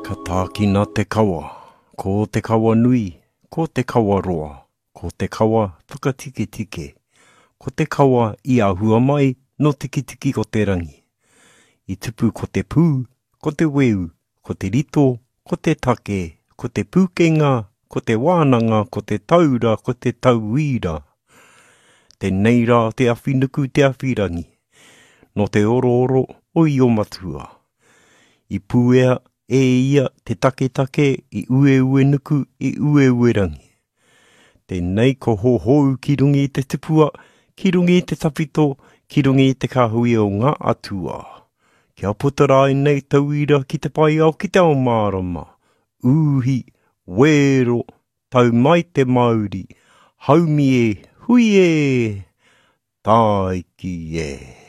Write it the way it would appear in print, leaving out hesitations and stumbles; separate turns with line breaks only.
Ka tākina te kawa, ko te kawa nui, ko te kawa roa, ko te kawa whakatike tike, ko te kawa I ahua mai no tiki tiki ko te rangi. I tupu ko te pū, ko te weu, ko te rito, ko te take, ko te pūkenga, ko te wānanga, ko te taura, ko te tauira. Tēnei rā te awhinuku te awhirangi, no te oro oro o I o matua. I pūea e ia te take I ue nuku I ue rangi. Tēnei ko hohou ki rungi I te tupua, ki rungi I te tapito, ki rungi I te kahui o ngā atua. Kia puta nei tauira ki te pai au ki te ao mārama. Uhi, wero, tau mai te Māori, haumi e, hui e, taiki e.